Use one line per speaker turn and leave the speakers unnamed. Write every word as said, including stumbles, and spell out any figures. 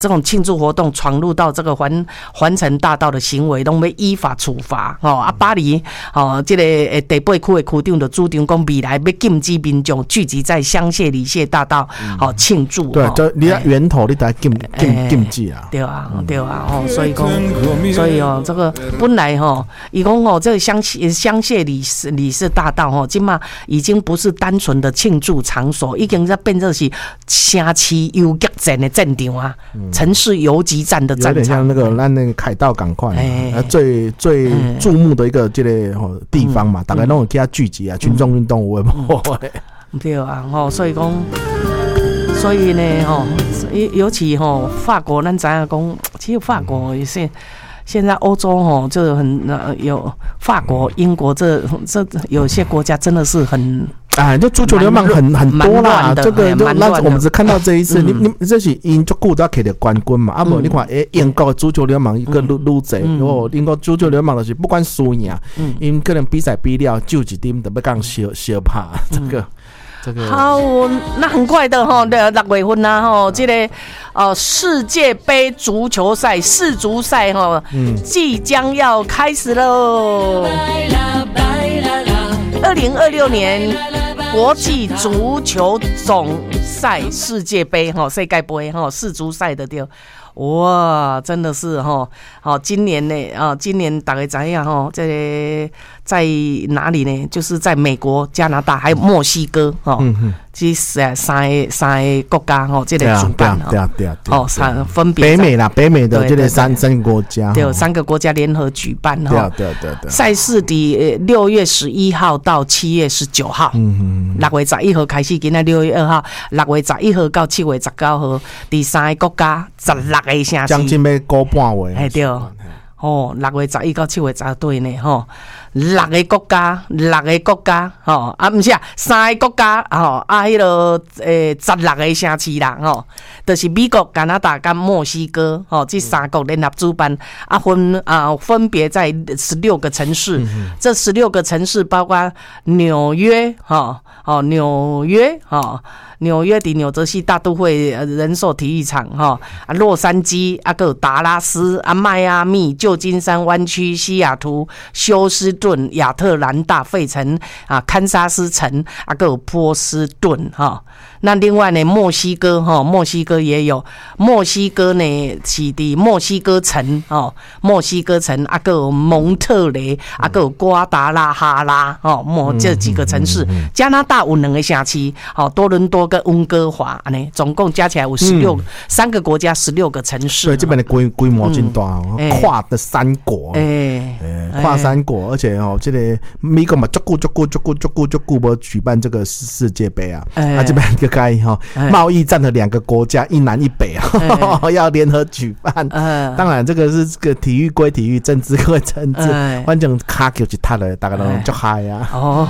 这种庆祝活动闯入到这个环环城大道的行为，都会依法处罚。哦，啊，巴黎哦，这个诶第八区的区长就主张讲，未来要禁止民众聚集在香榭里榭大道，哦庆祝。
对，就你在源头你得禁禁禁止啊。
对啊，对啊，哦，所以讲，所以哦，这个本来吼，伊讲哦，这个香香榭里里榭大道吼，今嘛已经不是单纯的庆祝场所，已经在变成是城市游击战的战场啊。城市游击战的战场，有
点像那个咱那个凯道港块，呃，最最注目的一个这个地方嘛，大概拢有去遐聚集啊，群众运动有无？
对啊，吼，所以讲，所以呢，吼，尤其吼法国，咱知影讲，其实法国也是。现在欧洲吼就很呃有法国、英国这这有些国家真的是很
啊，就足球流氓很很多啦，这个就那我们只看到这一次，你你这是因足久都要摕到冠军嘛，啊无你看诶，英国足球流氓一个愈愈侪，哦，英国足球流氓就是不管输赢，因可能比赛比了就一点都要讲小小怕这个。这个
好，那很快的哈，六月份呐哈，这个呃世界杯足球赛世足赛哈，嗯，即将要开始喽。二零二六年国际足球总赛世界杯哈，世界杯哈，世足赛的对。哇，真的是哈，好，今年呢啊，今年大概怎样哈？这个在哪里呢？就是在美国、加拿大还有墨西哥哈，嗯这三三个三个国家哈，这个主办哈，
对啊对啊对
啊，哦，三分别
北美啦，北美的这个三三个国家，
对，三个国家联合举办哈，
对啊对啊对啊对啊。
赛事的六月十一号到七月十九号，嗯嗯，六月十一号开始，今仔六月二号，六月十一号到七月十九号，第三个国家十六个城市，
将近要过半月，
哎对。哦，六月十一到七月十对呢，吼，六个国家，六个国家，吼，啊，不是啊，三个国家，吼，啊，迄个诶，十六个城市啦，吼，就是美国、加拿大跟墨西哥，吼，这三国联合主办，啊，分啊，分别在十六个城市，嗯、这十六个城市包括纽约，哈，哦，纽约，哈。纽约的纽泽西大都会人寿体育场哈，啊，洛杉矶啊，个达拉斯啊，迈阿密、旧金山湾区、西雅图、休斯顿、亚特兰大、费城啊，堪萨斯城啊，个有波士顿哈。那另外呢，墨西哥哈，墨西哥也有，墨西哥呢是的墨西哥城哦，墨西哥城啊，个有蒙特雷啊，个有瓜达拉哈拉哦，墨这几个城市。加拿大有两个城市，哦，多伦多跟温哥华呢，总共加起来有十六三个国家，十六个城市。
所以这边的规规模真大哦，跨的三国，
哎，
跨三国，而且哦，这个美国嘛，足久足久足久足久足久无举办这个世界杯啊，啊这边就该哈贸易战的两个国家，一南一北啊，要联合举办。当然，这个是这个体育归体育，政治归政治，反正卡球就踢了，大家都足嗨啊。
哦，